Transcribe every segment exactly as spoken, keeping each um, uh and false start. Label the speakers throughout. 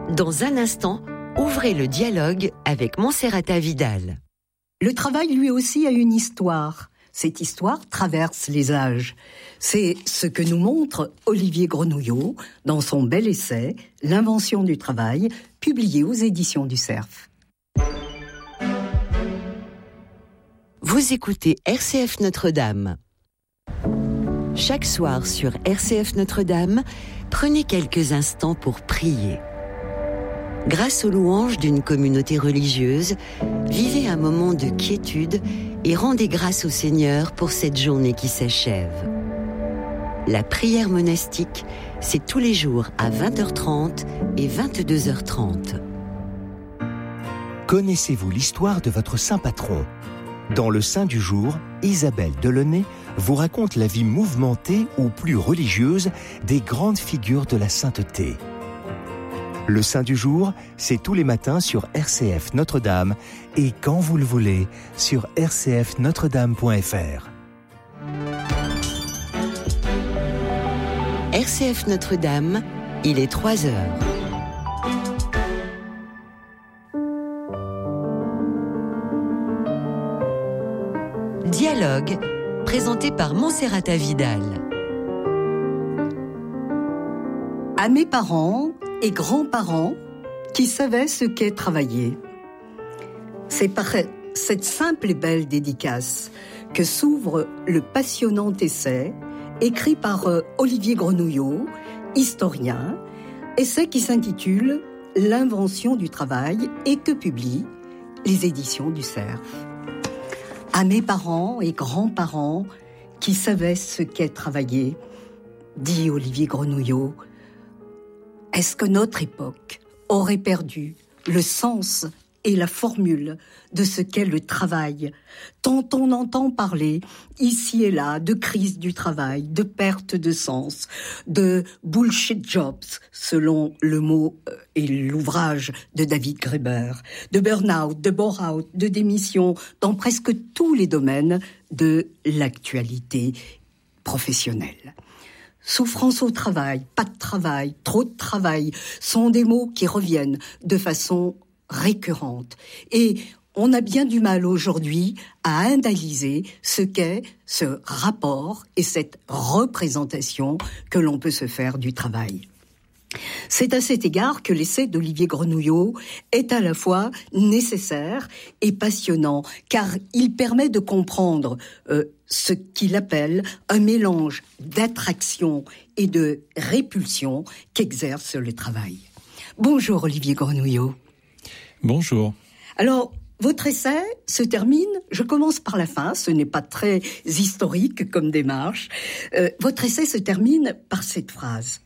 Speaker 1: Dans un instant, ouvrez le dialogue avec Monserrata Vidal.
Speaker 2: Le travail, lui aussi, a une histoire. Cette histoire traverse les âges. C'est ce que nous montre Olivier Grenouillot dans son bel essai « L'invention du travail », publié aux éditions du Cerf.
Speaker 1: Vous écoutez R C F Notre-Dame. Chaque soir sur R C F Notre-Dame, prenez quelques instants pour prier. Grâce aux louanges d'une communauté religieuse, vivez un moment de quiétude et rendez grâce au Seigneur pour cette journée qui s'achève. La prière monastique, c'est tous les jours à vingt heures trente et vingt-deux heures trente.
Speaker 3: Connaissez-vous l'histoire de votre saint patron ? Dans le Saint du jour, Isabelle Delaunay vous raconte la vie mouvementée ou plus religieuse des grandes figures de la sainteté. Le Saint du jour, c'est tous les matins sur R C F Notre-Dame et quand vous le voulez, sur r c f notre dame point f r.
Speaker 1: R C F Notre-Dame, il est trois heures. Dialogue, présenté par Monserrata Vidal.
Speaker 2: À mes parents et grands-parents qui savaient ce qu'est travailler. C'est par cette simple et belle dédicace que s'ouvre le passionnant essai écrit par Olivier Grenouillot, historien, essai qui s'intitule « L'invention du travail » et que publient les éditions du Cerf. À mes parents et grands-parents qui savaient ce qu'est travailler, dit Olivier Grenouillot, est-ce que notre époque aurait perdu le sens et la formule de ce qu'est le travail, tant on entend parler ici et là de crise du travail, de perte de sens, de bullshit jobs, selon le mot et l'ouvrage de David Graeber, de burn-out, de bore-out, de démission, dans presque tous les domaines de l'actualité professionnelle. Souffrance au travail, pas de travail, trop de travail, sont des mots qui reviennent de façon récurrente. Et on a bien du mal aujourd'hui à analyser ce qu'est ce rapport et cette représentation que l'on peut se faire du travail. C'est à cet égard que l'essai d'Olivier Grenouillot est à la fois nécessaire et passionnant, car il permet de comprendre euh, ce qu'il appelle un mélange d'attraction et de répulsion qu'exerce le travail. Bonjour Olivier Grenouillot.
Speaker 4: Bonjour.
Speaker 2: Alors, votre essai se termine, je commence par la fin, ce n'est pas très historique comme démarche, euh, votre essai se termine par cette phrase.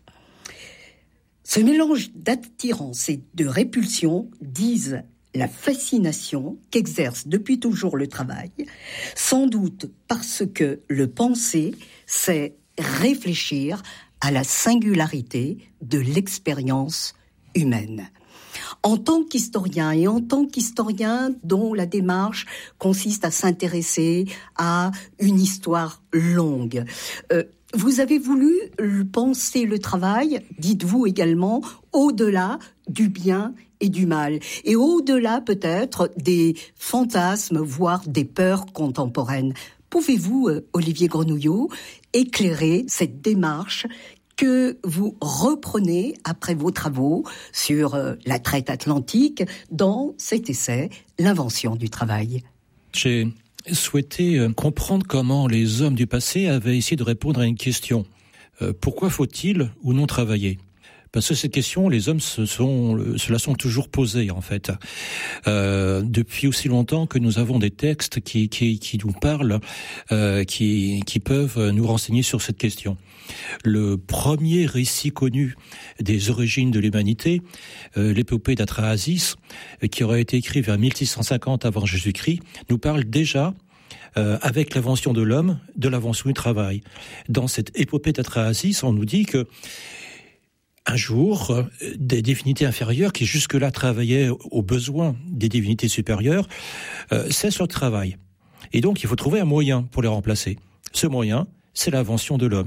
Speaker 2: Ce mélange d'attirance et de répulsion disent la fascination qu'exerce depuis toujours le travail, sans doute parce que le penser, c'est réfléchir à la singularité de l'expérience humaine. En tant qu'historien, et en tant qu'historien dont la démarche consiste à s'intéresser à une histoire longue, euh, vous avez voulu penser le travail, dites-vous également, au-delà du bien et du mal, et au-delà peut-être des fantasmes, voire des peurs contemporaines. Pouvez-vous, Olivier Grenouillot, éclairer cette démarche que vous reprenez après vos travaux sur la traite atlantique dans cet essai « L'invention du travail ».
Speaker 4: J'ai souhaité comprendre comment les hommes du passé avaient essayé de répondre à une question. Euh, pourquoi faut-il ou non travailler ? Parce que cette question, les hommes se, sont, se la sont toujours posées, en fait. Euh, depuis aussi longtemps que nous avons des textes qui, qui, qui nous parlent, euh, qui, qui peuvent nous renseigner sur cette question. Le premier récit connu des origines de l'humanité, euh, l'épopée d'Atrahasis, qui aurait été écrit vers mille six cent cinquante avant Jésus-Christ, nous parle déjà Euh, avec l'invention de l'homme, de l'invention du travail. Dans cette épopée d'Atrahasis, on nous dit que un jour, euh, des divinités inférieures qui jusque-là travaillaient aux besoins des divinités supérieures euh, cessent leur travail. Et donc, il faut trouver un moyen pour les remplacer. Ce moyen, c'est l'invention de l'homme.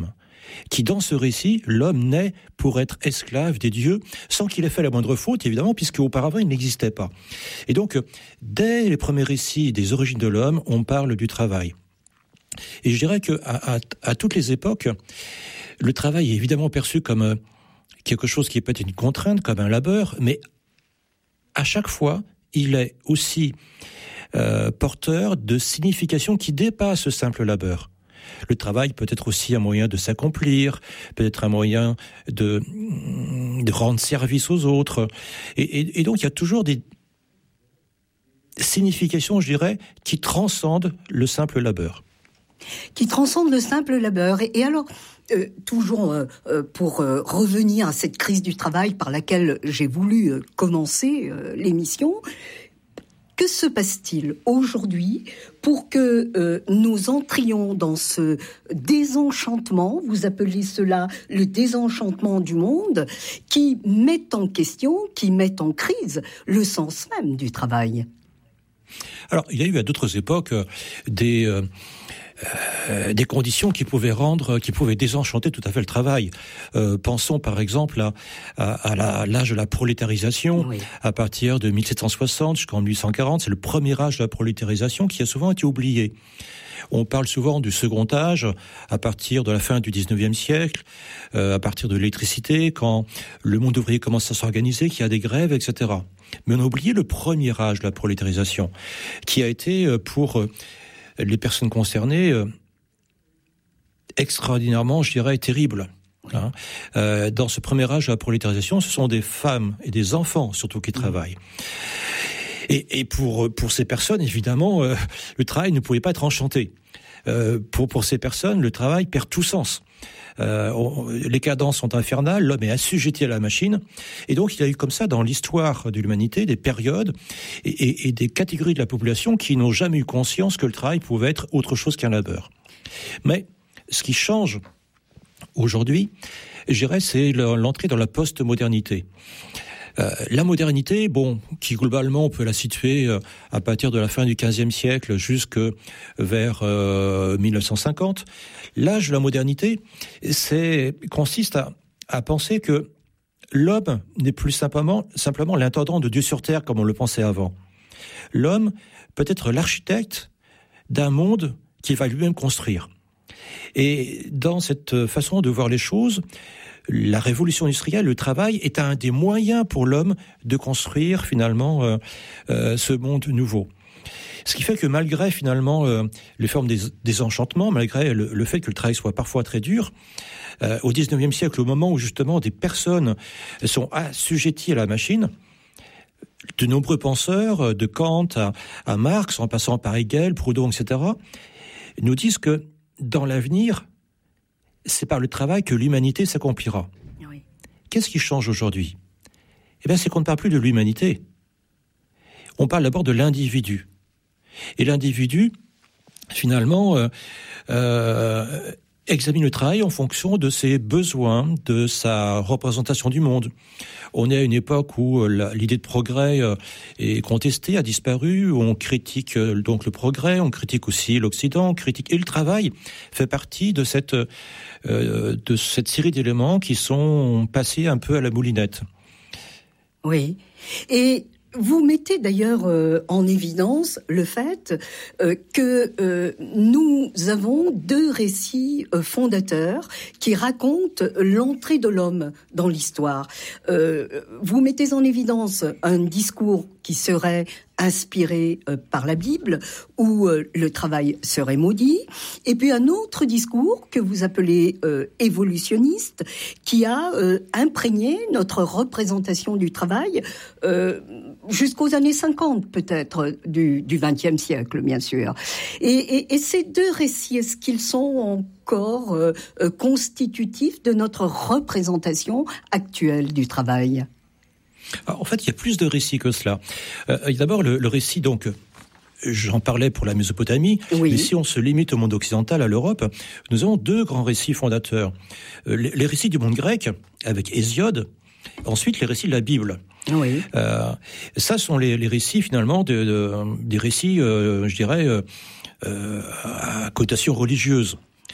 Speaker 4: qui, dans ce récit, l'homme naît pour être esclave des dieux, sans qu'il ait fait la moindre faute, évidemment, puisqu'auparavant, il n'existait pas. Et donc, dès les premiers récits des origines de l'homme, on parle du travail. Et je dirais qu'à à, à toutes les époques, le travail est évidemment perçu comme quelque chose qui peut être une contrainte, comme un labeur, mais à chaque fois, il est aussi euh, porteur de significations qui dépassent ce simple labeur. Le travail peut être aussi un moyen de s'accomplir, peut-être un moyen de, de rendre service aux autres. Et, et, et donc, il y a toujours des significations, je dirais, qui transcendent le simple labeur.
Speaker 2: Qui transcendent le simple labeur. Et, et alors, euh, toujours euh, pour euh, revenir à cette crise du travail par laquelle j'ai voulu euh, commencer euh, l'émission, que se passe-t-il aujourd'hui pour que euh, nous entrions dans ce désenchantement, vous appelez cela le désenchantement du monde, qui met en question, qui met en crise le sens même du travail?
Speaker 4: Alors, il y a eu à d'autres époques euh, des... Euh Euh, des conditions qui pouvaient rendre, qui pouvaient désenchanter tout à fait le travail. Euh, pensons par exemple à, à, à, la, à l'âge de la prolétarisation, oui. À partir de mille sept cent soixante jusqu'en mille huit cent quarante, c'est le premier âge de la prolétarisation qui a souvent été oublié. On parle souvent du second âge à partir de la fin du dix-neuvième siècle, euh, à partir de l'électricité, quand le monde ouvrier commence à s'organiser, qu'il y a des grèves, et cetera. Mais on a oublié le premier âge de la prolétarisation, qui a été pour les personnes concernées, euh, extraordinairement, je dirais, terribles. Hein. Euh, dans ce premier âge de la prolétarisation, ce sont des femmes et des enfants, surtout, qui travaillent. Et, et pour, pour ces personnes, évidemment, euh, le travail ne pouvait pas être enchanté. Euh, pour, pour ces personnes, le travail perd tout sens. Euh, on, les cadences sont infernales, l'homme est assujetti à la machine, et donc il y a eu comme ça dans l'histoire de l'humanité des périodes et, et, et des catégories de la population qui n'ont jamais eu conscience que le travail pouvait être autre chose qu'un labeur. Mais ce qui change aujourd'hui, je dirais, c'est l'entrée dans la post-modernité. Euh, la modernité, bon, qui globalement on peut la situer euh, à partir de la fin du quinzième siècle jusque vers euh, mille neuf cent cinquante. L'âge de la modernité, c'est consiste à, à penser que l'homme n'est plus simplement simplement l'intendant de Dieu sur terre comme on le pensait avant. L'homme peut être l'architecte d'un monde qu'il va lui-même construire. Et dans cette façon de voir les choses, la révolution industrielle, le travail, est un des moyens pour l'homme de construire finalement euh, euh, ce monde nouveau. Ce qui fait que malgré finalement euh, les formes des, des enchantements, malgré le, le fait que le travail soit parfois très dur, euh, au dix-neuvième siècle, au moment où justement des personnes sont assujetties à la machine, de nombreux penseurs, de Kant à, à Marx, en passant par Hegel, Proudhon, et cetera, nous disent que dans l'avenir, c'est par le travail que l'humanité s'accomplira. Oui. Qu'est-ce qui change aujourd'hui ? Eh bien, c'est qu'on ne parle plus de l'humanité. On parle d'abord de l'individu. Et l'individu, finalement, euh, euh, examine le travail en fonction de ses besoins, de sa représentation du monde. On est à une époque où la, l'idée de progrès euh, est contestée, a disparu, où on critique euh, donc le progrès, on critique aussi l'Occident, on critique... Et le travail fait partie de cette, euh, de cette série d'éléments qui sont passés un peu à la moulinette.
Speaker 2: Oui. Et... vous mettez d'ailleurs euh, en évidence le fait euh, que euh, nous avons deux récits euh, fondateurs qui racontent l'entrée de l'homme dans l'histoire. Euh, vous mettez en évidence un discours qui serait inspiré euh, par la Bible, où euh, le travail serait maudit, et puis un autre discours que vous appelez euh, évolutionniste, qui a euh, imprégné notre représentation du travail euh, jusqu'aux années cinquante, peut-être, du, du vingtième siècle, bien sûr. Et, et, et ces deux récits, est-ce qu'ils sont encore euh, euh, constitutifs de notre représentation actuelle du travail ?
Speaker 4: Alors, en fait, il y a plus de récits que cela. Euh, il y a d'abord le, le récit, donc, j'en parlais pour la Mésopotamie, oui. Mais si on se limite au monde occidental, à l'Europe, nous avons deux grands récits fondateurs. Euh, les, les récits du monde grec, avec Hésiode, ensuite les récits de la Bible. Oui. Euh, ça sont les, les récits, finalement, de, de, des récits, euh, je dirais, euh, à connotation religieuse.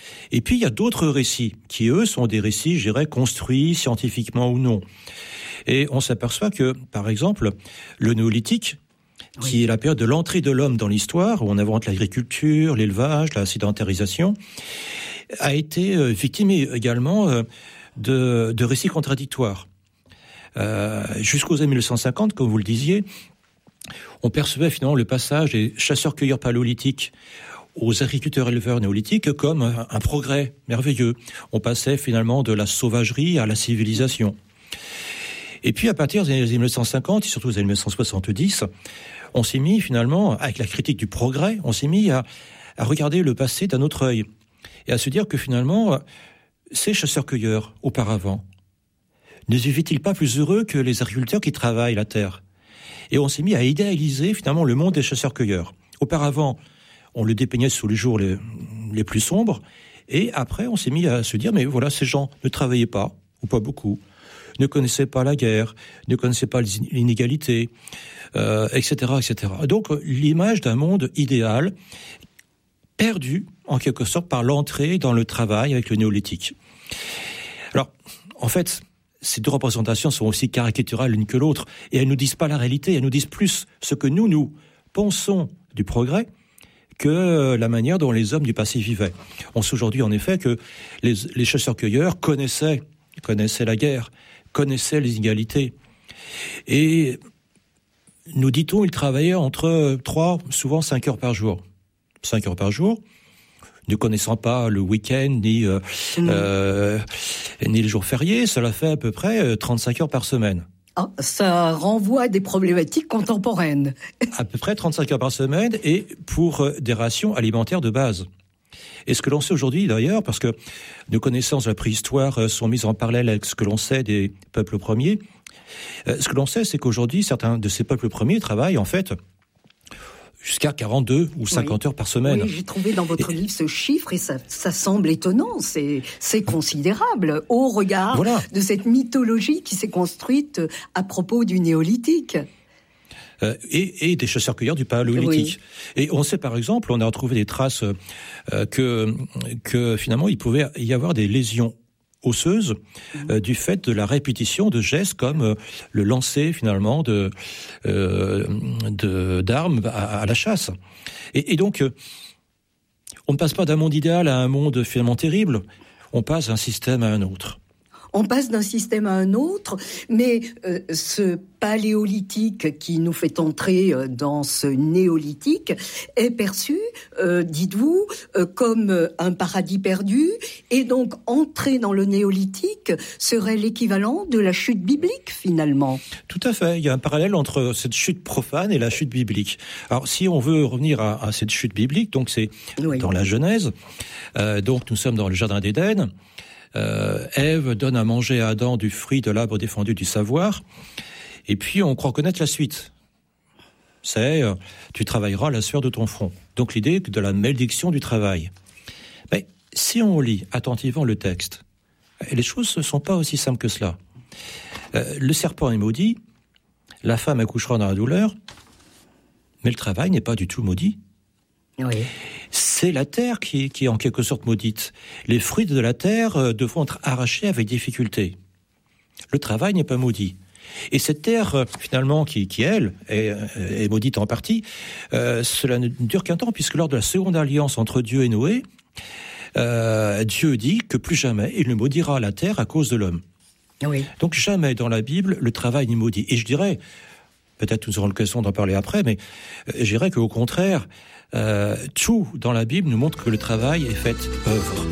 Speaker 4: Et puis, il y a d'autres récits qui, eux, sont des récits, je dirais, construits scientifiquement ou non. Et on s'aperçoit que, par exemple, le néolithique, oui. qui est la période de l'entrée de l'homme dans l'histoire, où on invente l'agriculture, l'élevage, la sédentarisation, a été euh, victime également euh, de, de récits contradictoires. Euh, jusqu'aux années mille neuf cent cinquante, comme vous le disiez, on percevait finalement le passage des chasseurs-cueilleurs paléolithiques aux agriculteurs-éleveurs néolithiques comme un, un progrès merveilleux. On passait finalement de la sauvagerie à la civilisation. Et puis à partir des années mille neuf cent cinquante, et surtout des années mille neuf cent soixante-dix, on s'est mis finalement, avec la critique du progrès, on s'est mis à, à regarder le passé d'un autre œil et à se dire que finalement, ces chasseurs-cueilleurs, auparavant, ne vivaient-ils pas plus heureux que les agriculteurs qui travaillent la terre ? Et on s'est mis à idéaliser finalement le monde des chasseurs-cueilleurs. Auparavant, on le dépeignait sous les jours les, les plus sombres, et après on s'est mis à se dire, mais voilà, ces gens ne travaillaient pas, ou pas beaucoup, ne connaissaient pas la guerre, ne connaissaient pas l'inégalité, euh, et cetera, et cetera. Donc l'image d'un monde idéal, perdu en quelque sorte par l'entrée dans le travail avec le néolithique. Alors, en fait, ces deux représentations sont aussi caricaturales l'une que l'autre, et elles ne nous disent pas la réalité, elles nous disent plus ce que nous, nous pensons du progrès que la manière dont les hommes du passé vivaient. On sait aujourd'hui en effet que les, les chasseurs-cueilleurs connaissaient, connaissaient la guerre, connaissaient les inégalités, et nous dit-on, ils travaillaient entre trois, souvent cinq heures par jour. cinq heures par jour, ne connaissant pas le week-end, ni, euh, mmh. euh, ni les jours fériés, cela fait à peu près trente-cinq heures par semaine.
Speaker 2: Ah, ça renvoie à des problématiques contemporaines.
Speaker 4: À peu près trente-cinq heures par semaine, et pour des rations alimentaires de base. Et ce que l'on sait aujourd'hui, d'ailleurs, parce que nos connaissances de la préhistoire sont mises en parallèle avec ce que l'on sait des peuples premiers, ce que l'on sait, c'est qu'aujourd'hui, certains de ces peuples premiers travaillent, en fait, jusqu'à quarante-deux ou cinquante oui. heures par semaine.
Speaker 2: Oui, j'ai trouvé dans votre
Speaker 4: et...
Speaker 2: livre ce chiffre et ça, ça semble étonnant, c'est, c'est considérable au regard voilà. de cette mythologie qui s'est construite à propos du néolithique.
Speaker 4: Euh, et, et des chasseurs-cueilleurs du paléolithique. Oui. Et on sait par exemple, on a retrouvé des traces euh, que, que finalement il pouvait y avoir des lésions osseuses euh, du fait de la répétition de gestes comme euh, le lancer finalement de, euh, de d'armes à, à la chasse. Et, et donc, euh, on ne passe pas d'un monde idéal à un monde finalement terrible, on passe d'un système à un autre.
Speaker 2: On passe d'un système à un autre, mais euh, ce paléolithique qui nous fait entrer euh, dans ce néolithique est perçu, euh, dites-vous, euh, comme un paradis perdu, et donc entrer dans le néolithique serait l'équivalent de la chute biblique, finalement.
Speaker 4: Tout à fait, il y a un parallèle entre cette chute profane et la chute biblique. Alors, si on veut revenir à, à cette chute biblique, donc c'est oui. dans la Genèse, euh, donc nous sommes dans le Jardin d'Éden. Euh, Ève donne à manger à Adam du fruit de l'arbre défendu du savoir, et puis on croit connaître la suite. C'est euh, tu travailleras à la sueur de ton front. Donc l'idée de la malédiction du travail. Mais si on lit attentivement le texte, les choses ne sont pas aussi simples que cela. Euh, le serpent est maudit, la femme accouchera dans la douleur, mais le travail n'est pas du tout maudit.
Speaker 2: Oui.
Speaker 4: C'est la terre qui, qui est en quelque sorte maudite. Les fruits de la terre euh, devront être arrachés avec difficulté. Le travail n'est pas maudit. Et cette terre, euh, finalement, qui, qui elle, est, est maudite en partie, euh, cela ne dure qu'un temps, puisque lors de la seconde alliance entre Dieu et Noé, euh, Dieu dit que plus jamais il ne maudira la terre à cause de l'homme.
Speaker 2: Oui.
Speaker 4: Donc jamais dans la Bible, le travail n'est maudit. Et je dirais, peut-être nous aurons l'occasion d'en parler après, mais euh, je dirais qu'au contraire, Euh, tout dans la Bible nous montre que le travail est fait œuvre.